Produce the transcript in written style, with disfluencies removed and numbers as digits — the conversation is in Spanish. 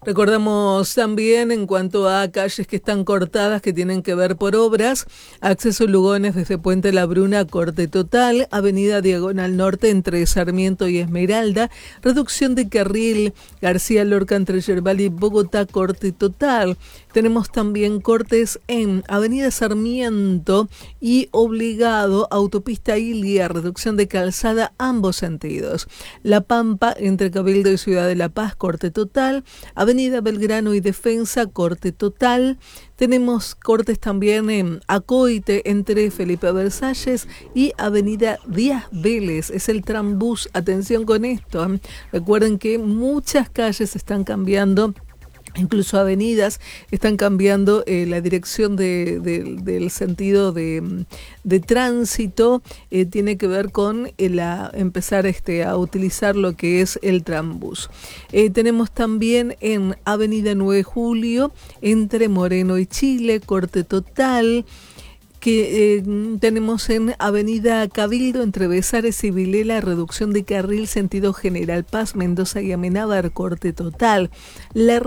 Recordamos también en cuanto a calles que están cortadas que tienen que ver por obras, acceso Lugones desde Puente La Bruna, corte total, avenida Diagonal Norte entre Sarmiento y Esmeralda, reducción de carril, García Lorca entre Yerbal y Bogotá, corte total. Tenemos también cortes en avenida Sarmiento y Obligado, autopista Ilia, reducción de calzada ambos sentidos. La Pampa entre Cabildo y Ciudad de La Paz, corte total. Avenida Belgrano y Defensa, corte total. Tenemos cortes también en Acoite entre Felipe Versalles y Avenida Díaz Vélez. Es el trambús. Atención con esto. Recuerden que muchas calles están cambiando. Incluso avenidas están cambiando la dirección del sentido de tránsito. Tiene que ver con empezar a utilizar lo que es el trambús. Tenemos también en Avenida 9 de Julio, entre Moreno y Chile, corte total. Que tenemos en Avenida Cabildo entre Besares y Vilela, reducción de carril sentido General Paz, Mendoza y Amenábar, corte total. La